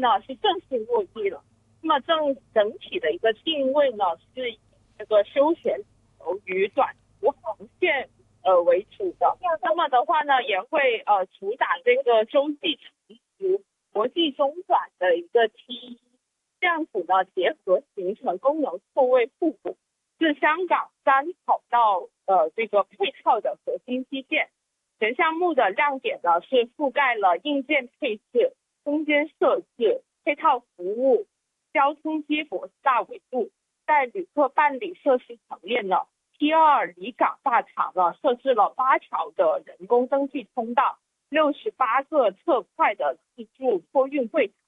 呢是正式落地了。那么整体的一个定位呢是以这个休闲旅游与短途航线为主的。那么的话呢，也会主打这个洲际长途、国际中转的一个 T1，这样子呢结合形成功能错位互补，是香港3跑道这个配套的核心基建。全项目的亮点呢是覆盖了硬件配置、空间设置、配套服务、交通接驳4大维度。在旅客办理设施层面呢，T2离港大场呢设置了8条的人工登记通道，68个特快的自助托运柜台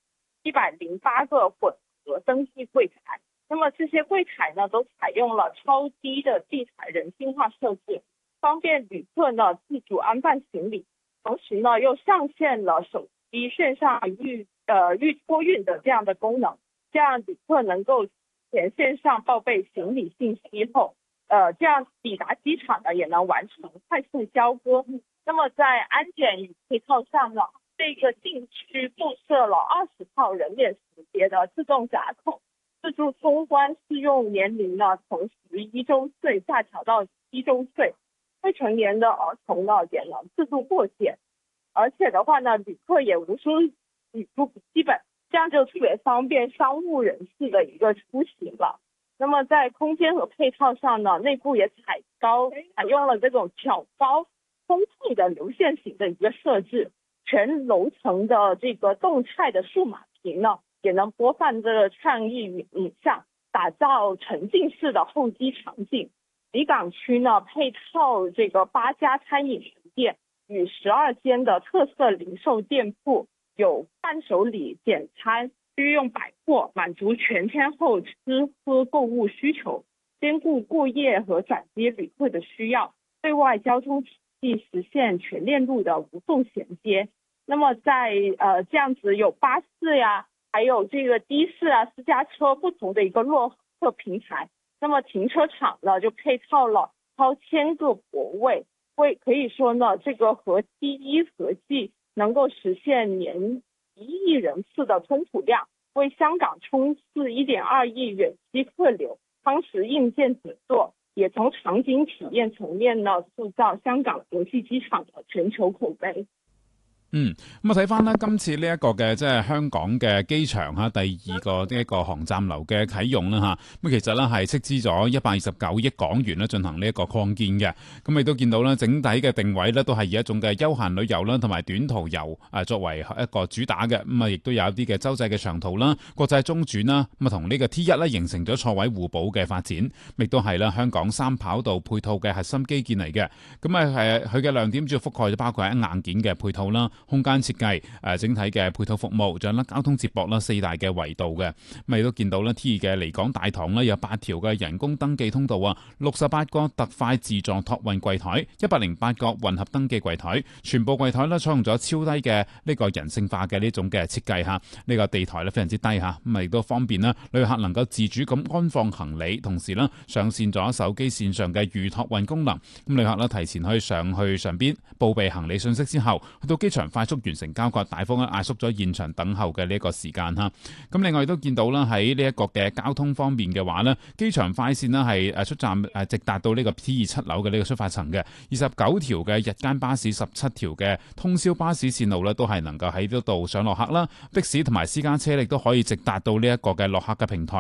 ，108个混合登记柜台。那么这些柜台呢都采用了超低的地台人性化设置，方便旅客呢自主安放行李，同时呢又上线了手机线上预托运的这样的功能，这样旅客能够线上报备行李信息后，这样抵达机场呢也能完成快速交割。那么在安检与配套上呢，这个禁区布设了20套人脸识别的自动闸口，自助通关适用年龄呢从11周岁下调到7周岁，未成年的儿童呢也能自助过检。而且的话呢，旅客也无需旅途笔记本，这样就特别方便商务人士的一个出行了。那么在空间和配套上呢，内部也采用了这种挑高通透的流线型的一个设置，全楼层的这个动态的数码屏呢，也能播放这个创意影像，打造沉浸式的候机场景。离港区呢，配套这个8家餐饮门店与12间的特色零售店铺，有伴手礼、简餐、日用百货，满足全天候吃喝购物需求，兼顾过夜和转机旅客的需要，对外交通体系实现全链路的无缝衔接。那么在这样子有巴士呀，还有这个的士啊、私家车不同的一个落客平台。那么停车场呢就配套了超1000个泊位，可以说呢，这个和T1合计能够实现年1亿人次的吞吐量，为香港冲刺1.2亿远期客流夯实硬件底座，也從場景體驗層面呢塑造香港國際機場嘅全球口碑。 咁睇翻呢今次呢一個嘅即係香港嘅機場第2個呢一個航站樓嘅啟用啦咁其實呢係斥資咗129億港元咧進行呢一個擴建嘅。咁亦都見到呢整體嘅定位呢都係以一種嘅休閒旅遊啦同埋短途遊作為一個主打嘅。咁亦都有一啲嘅洲際嘅長途啦、國際中轉啦，咁同呢個 T1 呢形成咗錯位互補嘅發展，亦都係啦香港3跑道配套嘅核心基建嚟嘅。咁佢嘅亮點主要覆蓋咗包括喺硬件嘅配套啦、空間設計、整體嘅配套服務，仲有交通接駁啦4大嘅維度嘅。咁亦都見到咧 T2 嘅離港大堂咧有8條嘅人工登記通道68個特快自助託運櫃台，108個混合登記櫃台，全部櫃台咧採用咗超低嘅呢個人性化嘅呢種嘅設計呢個地台咧非常之低咁亦都方便啦旅客能夠自主咁安放行李，同時咧上線咗手機線上嘅預託運功能。咁旅客咧提前可以上去上邊報備行李信息之後，去到機場快速完成交割，大幅壓縮咗現場等候嘅呢一個時間咁另外亦都見到啦喺呢一個嘅交通方面嘅話呢，機場快線呢係出站直達到呢個 T2 7樓嘅呢個出發層嘅，29條嘅日間巴士、17條嘅通宵巴士線路呢都係能夠喺呢度上落客啦。的士同埋私家車亦都可以直達到呢一個嘅落客嘅平台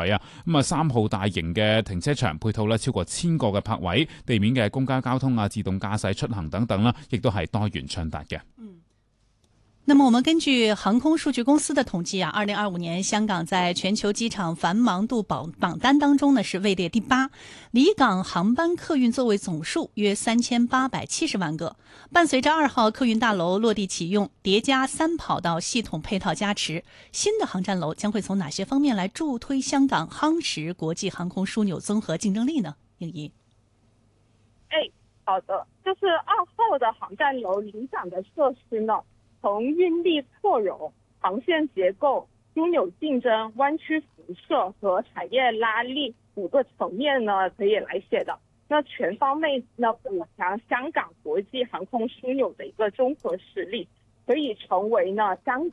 3號大型嘅停車場配套超過1000個嘅泊位，地面嘅公交交通自動駕駛出行等等啦，亦都係多元暢達嘅。 那麼我們根據航空數據公司的統計2025年香港在全球機場繁忙度榜單當中呢是位列第8，離港航班客運座位總數約3870萬個。伴隨着2號客運大樓落地啟用，疊加3跑道系統配套加持，新的航站樓將會從哪些方面來助推香港夯實國際航空樞紐綜合競爭力呢？應怡。 好的，就是2號的航站樓領漲的設施呢，從運力擴容、航線結構、樞紐競爭、灣區輻射和產業拉力5個層面呢可以來寫的。那全方位呢補強香港國際航空樞紐的一個綜合實力，可以成為呢香